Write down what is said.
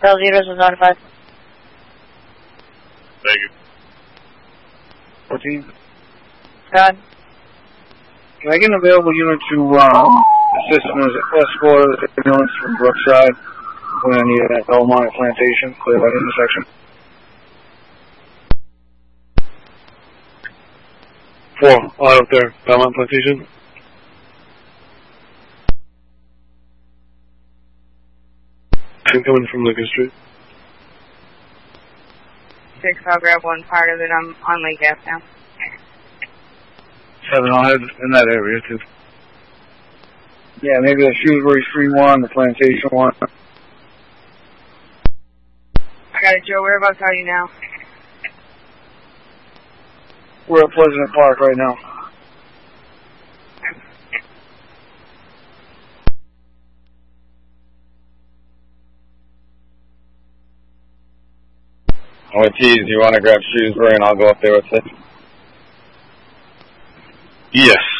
Cell Zeros was notified. Thank you. 14. God. Can I get an available unit to assist in this escort of the ambulance from Brookside when I need at Belmont Plantation, clear that intersection? 4, out there, Belmont Plantation. Coming from Lincoln Street. 6, I'll grab one part of it. I'm on Lake Ave now. 7, I'll head in that area too. Yeah, maybe the Shrewsbury Street one, the Plantation one. I got it, Joe. Whereabouts are you now? We're at Pleasant Park right now. Ortiz, you want to grab Shrewsbury and I'll go up there with it? Yes.